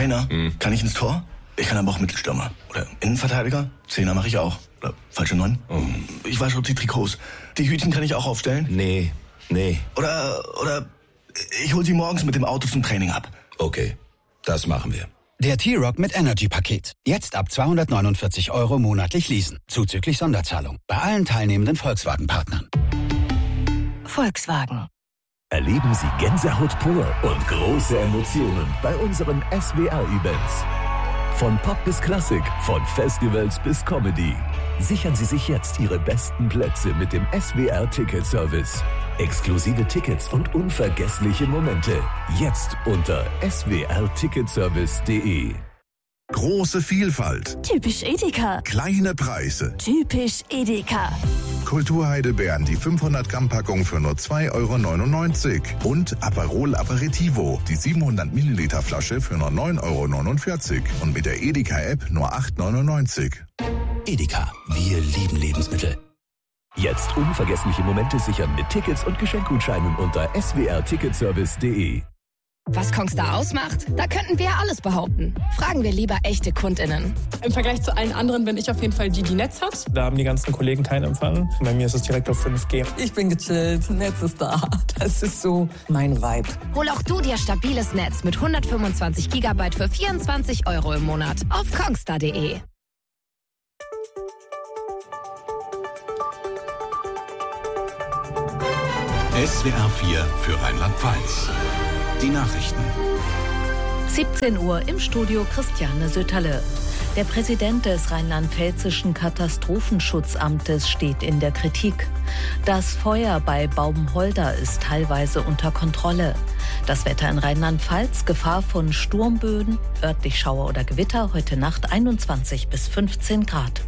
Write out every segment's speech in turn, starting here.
Einer. Kann ich ins Tor? Ich kann aber auch Mittelstürmer. Oder Innenverteidiger? Zehner mache ich auch. Oder falsche 9? Ich wasche die Trikots. Die Hütchen kann ich auch aufstellen? Nee. Oder ich hol sie morgens mit dem Auto zum Training ab. Okay, das machen wir. Der T-Rock mit Energy-Paket. Jetzt ab 249 € monatlich leasen. Zuzüglich Sonderzahlung. Bei allen teilnehmenden Volkswagen-Partnern. Volkswagen. Erleben Sie Gänsehaut pur und große Emotionen bei unseren SWR-Events. Von Pop bis Klassik, von Festivals bis Comedy. Sichern Sie sich jetzt Ihre besten Plätze mit dem SWR-Ticket-Service. Exklusive Tickets und unvergessliche Momente. Jetzt unter swrticketservice.de. Große Vielfalt. Typisch Edeka. Kleine Preise. Typisch Edeka. Kulturheidelbeeren, die 500-Gramm-Packung für nur 2,99 € und Aperol Aperitivo, die 700-Milliliter-Flasche für nur 9,49 € und mit der Edeka-App nur 8,99 €. Edeka, wir lieben Lebensmittel. Jetzt unvergessliche Momente sichern mit Tickets und Geschenkgutscheinen unter swrticketservice.de. Was Kongstar ausmacht? Da könnten wir alles behaupten. Fragen wir lieber echte KundInnen. Im Vergleich zu allen anderen bin ich auf jeden Fall die Netz hat. Da haben die ganzen Kollegen keinen Empfang. Bei mir ist es direkt auf 5G. Ich bin gechillt, Netz ist da. Das ist so mein Vibe. Hol auch du dir stabiles Netz mit 125 GB für 24 € im Monat auf kongstar.de. SWR 4 für Rheinland-Pfalz. Die Nachrichten. 17 Uhr im Studio Christiane Sötterle. Der Präsident des rheinland-pfälzischen Katastrophenschutzamtes steht in der Kritik. Das Feuer bei Baumholder ist teilweise unter Kontrolle. Das Wetter in Rheinland-Pfalz, Gefahr von Sturmböen, örtlich Schauer oder Gewitter, heute Nacht 21 bis 15 Grad.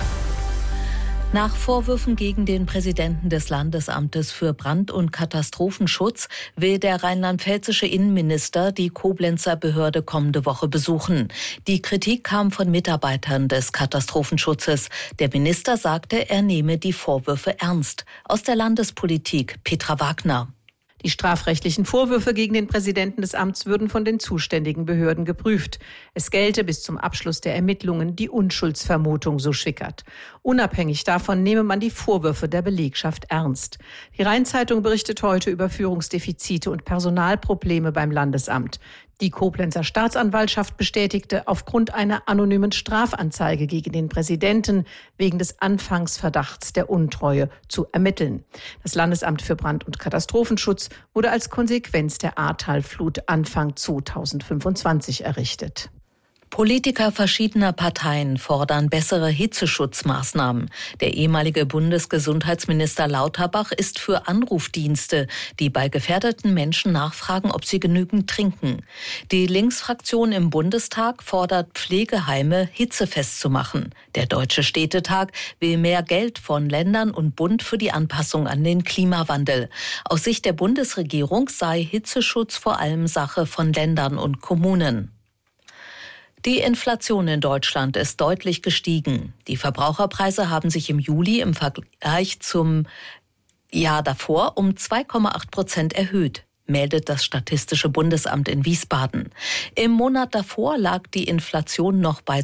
Nach Vorwürfen gegen den Präsidenten des Landesamtes für Brand- und Katastrophenschutz will der rheinland-pfälzische Innenminister die Koblenzer Behörde kommende Woche besuchen. Die Kritik kam von Mitarbeitern des Katastrophenschutzes. Der Minister sagte, er nehme die Vorwürfe ernst. Aus der Landespolitik Petra Wagner. Die strafrechtlichen Vorwürfe gegen den Präsidenten des Amts würden von den zuständigen Behörden geprüft. Es gelte bis zum Abschluss der Ermittlungen die Unschuldsvermutung, so Schickert. Unabhängig davon nehme man die Vorwürfe der Belegschaft ernst. Die Rhein-Zeitung berichtet heute über Führungsdefizite und Personalprobleme beim Landesamt. Die Koblenzer Staatsanwaltschaft bestätigte, aufgrund einer anonymen Strafanzeige gegen den Präsidenten wegen des Anfangsverdachts der Untreue zu ermitteln. Das Landesamt für Brand- und Katastrophenschutz wurde als Konsequenz der Ahrtalflut Anfang 2025 errichtet. Politiker verschiedener Parteien fordern bessere Hitzeschutzmaßnahmen. Der ehemalige Bundesgesundheitsminister Lauterbach ist für Anrufdienste, die bei gefährdeten Menschen nachfragen, ob sie genügend trinken. Die Linksfraktion im Bundestag fordert Pflegeheime hitzefest zu machen. Der Deutsche Städtetag will mehr Geld von Ländern und Bund für die Anpassung an den Klimawandel. Aus Sicht der Bundesregierung sei Hitzeschutz vor allem Sache von Ländern und Kommunen. Die Inflation in Deutschland ist deutlich gestiegen. Die Verbraucherpreise haben sich im Juli im Vergleich zum Jahr davor um 2,8% erhöht, meldet das Statistische Bundesamt in Wiesbaden. Im Monat davor lag die Inflation noch bei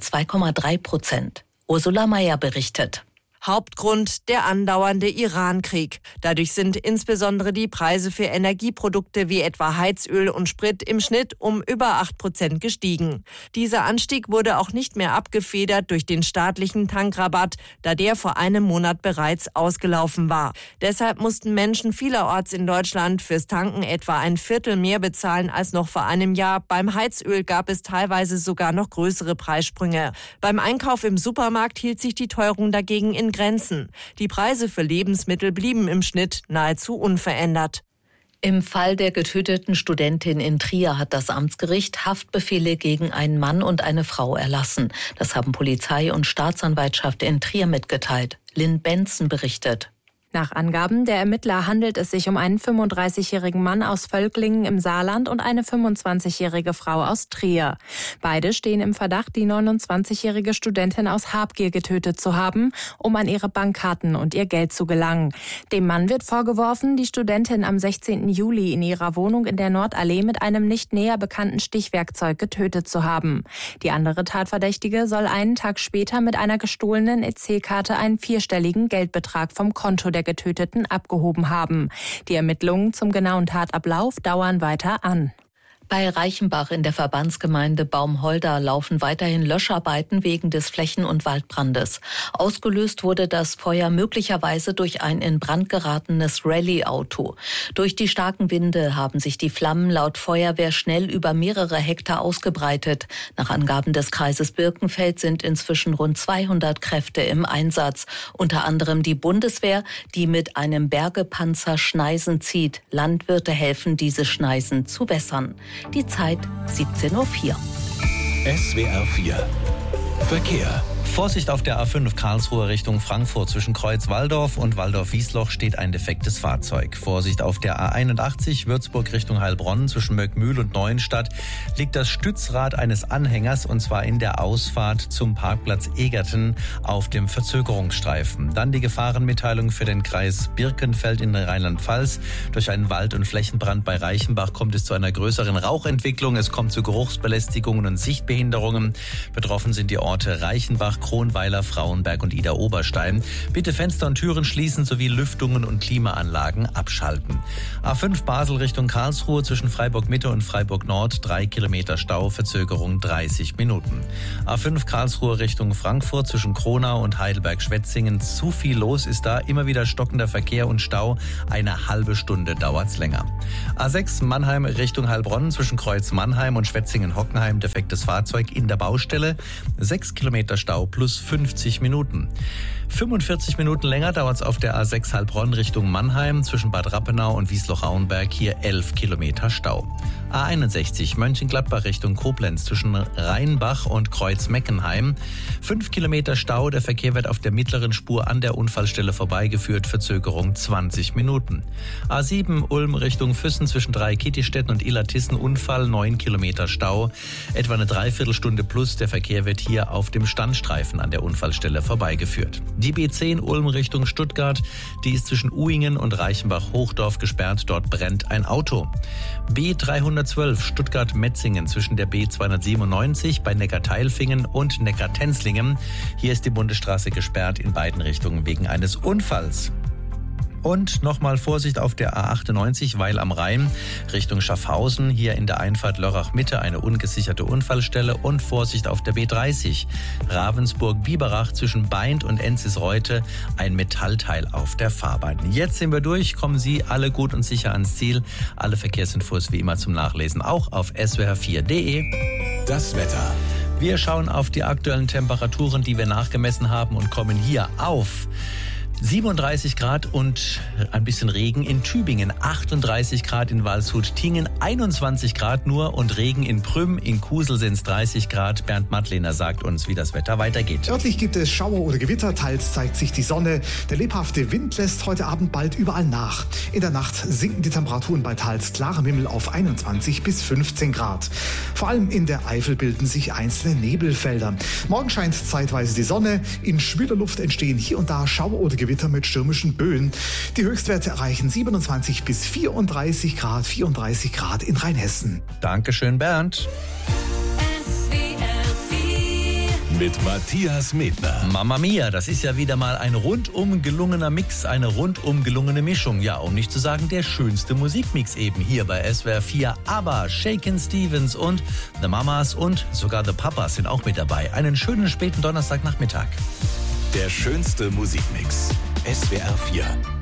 2,3%. Ursula Mayer berichtet. Hauptgrund der andauernde Iran-Krieg. Dadurch sind insbesondere die Preise für Energieprodukte wie etwa Heizöl und Sprit im Schnitt um über 8% gestiegen. Dieser Anstieg wurde auch nicht mehr abgefedert durch den staatlichen Tankrabatt, da der vor einem Monat bereits ausgelaufen war. Deshalb mussten Menschen vielerorts in Deutschland fürs Tanken etwa ein Viertel mehr bezahlen als noch vor einem Jahr. Beim Heizöl gab es teilweise sogar noch größere Preissprünge. Beim Einkauf im Supermarkt hielt sich die Teuerung dagegen in Grenzen. Die Preise für Lebensmittel blieben im Schnitt nahezu unverändert. Im Fall der getöteten Studentin in Trier hat das Amtsgericht Haftbefehle gegen einen Mann und eine Frau erlassen. Das haben Polizei und Staatsanwaltschaft in Trier mitgeteilt. Lynn Benson berichtet. Nach Angaben der Ermittler handelt es sich um einen 35-jährigen Mann aus Völklingen im Saarland und eine 25-jährige Frau aus Trier. Beide stehen im Verdacht, die 29-jährige Studentin aus Habgier getötet zu haben, um an ihre Bankkarten und ihr Geld zu gelangen. Dem Mann wird vorgeworfen, die Studentin am 16. Juli in ihrer Wohnung in der Nordallee mit einem nicht näher bekannten Stichwerkzeug getötet zu haben. Die andere Tatverdächtige soll einen Tag später mit einer gestohlenen EC-Karte einen 4-stelligen Geldbetrag vom Konto der Getöteten abgehoben haben. Die Ermittlungen zum genauen Tatablauf dauern weiter an. Bei Reichenbach in der Verbandsgemeinde Baumholder laufen weiterhin Löscharbeiten wegen des Flächen- und Waldbrandes. Ausgelöst wurde das Feuer möglicherweise durch ein in Brand geratenes Rallye-Auto. Durch die starken Winde haben sich die Flammen laut Feuerwehr schnell über mehrere Hektar ausgebreitet. Nach Angaben des Kreises Birkenfeld sind inzwischen rund 200 Kräfte im Einsatz. Unter anderem die Bundeswehr, die mit einem Bergepanzer Schneisen zieht. Landwirte helfen, diese Schneisen zu wässern. Die Zeit 17:04 Uhr. SWR 4 Verkehr. Vorsicht auf der A5 Karlsruhe Richtung Frankfurt. Zwischen Kreuz-Walldorf und Walldorf-Wiesloch steht ein defektes Fahrzeug. Vorsicht auf der A81 Würzburg Richtung Heilbronn. Zwischen Möckmühl und Neuenstadt liegt das Stützrad eines Anhängers, und zwar in der Ausfahrt zum Parkplatz Egerten auf dem Verzögerungsstreifen. Dann die Gefahrenmitteilung für den Kreis Birkenfeld in Rheinland-Pfalz. Durch einen Wald- und Flächenbrand bei Reichenbach kommt es zu einer größeren Rauchentwicklung. Es kommt zu Geruchsbelästigungen und Sichtbehinderungen. Betroffen sind die Orte Reichenbach, Kronweiler, Frauenberg und Idar-Oberstein. Bitte Fenster und Türen schließen sowie Lüftungen und Klimaanlagen abschalten. A5 Basel Richtung Karlsruhe zwischen Freiburg-Mitte und Freiburg-Nord 3 Kilometer Stau, Verzögerung 30 Minuten. A5 Karlsruhe Richtung Frankfurt zwischen Kronau und Heidelberg-Schwetzingen. Zu viel los ist da, immer wieder stockender Verkehr und Stau. Eine halbe Stunde dauert's länger. A6 Mannheim Richtung Heilbronn zwischen Kreuz Mannheim und Schwetzingen-Hockenheim. Defektes Fahrzeug in der Baustelle. 6 Kilometer Stau plus 50 Minuten. 45 Minuten länger dauert es auf der A6 Heilbronn Richtung Mannheim zwischen Bad Rappenau und Wiesloch-Rauenberg. Hier 11 Kilometer Stau. A61 Mönchengladbach Richtung Koblenz zwischen Rheinbach und Kreuz-Meckenheim. 5 Kilometer Stau. Der Verkehr wird auf der mittleren Spur an der Unfallstelle vorbeigeführt. Verzögerung 20 Minuten. A7 Ulm Richtung Füssen zwischen Dreieckittistetten und Illertissen. Unfall 9 Kilometer Stau. Etwa eine Dreiviertelstunde plus. Der Verkehr wird hier auf dem Standstreifen an der Unfallstelle vorbeigeführt. Die B10 Ulm Richtung Stuttgart, die ist zwischen Uhingen und Reichenbach-Hochdorf gesperrt. Dort brennt ein Auto. B312 Stuttgart-Metzingen zwischen der B297 bei Neckar-Teilfingen und Neckar-Tenzlingen. Hier ist die Bundesstraße gesperrt in beiden Richtungen wegen eines Unfalls. Und nochmal Vorsicht auf der A98 Weil am Rhein Richtung Schaffhausen. Hier in der Einfahrt Lörrach-Mitte eine ungesicherte Unfallstelle. Und Vorsicht auf der B30 Ravensburg-Biberach zwischen Baindt und Enzisreute. Ein Metallteil auf der Fahrbahn. Jetzt sind wir durch. Kommen Sie alle gut und sicher ans Ziel. Alle Verkehrsinfos wie immer zum Nachlesen auch auf swr4.de. Das Wetter. Wir schauen auf die aktuellen Temperaturen, die wir nachgemessen haben, und kommen hier auf 37 Grad und ein bisschen Regen in Tübingen, 38 Grad in Waldshut-Tiengen, 21 Grad nur und Regen in Prüm, in Kusel sind es 30 Grad. Bernd Madlener sagt uns, wie das Wetter weitergeht. Örtlich gibt es Schauer oder Gewitter, teils zeigt sich die Sonne. Der lebhafte Wind lässt heute Abend bald überall nach. In der Nacht sinken die Temperaturen bei teils klarem Himmel auf 21 bis 15 Grad. Vor allem in der Eifel bilden sich einzelne Nebelfelder. Morgen scheint zeitweise die Sonne. In schwüler Luft entstehen hier und da Schauer oder Gewitter mit stürmischen Böen. Die Höchstwerte erreichen 27 bis 34 Grad in Rheinhessen. Dankeschön, Bernd. Mit Matthias Medner. Mama Mia, das ist ja wieder mal ein rundum gelungener Mix, eine rundum gelungene Mischung. Ja, um nicht zu sagen, der schönste Musikmix eben hier bei SWR 4. Aber Shakin' Stevens und The Mamas und sogar The Papas sind auch mit dabei. Einen schönen späten Donnerstagnachmittag. Der schönste Musikmix. SWR 4.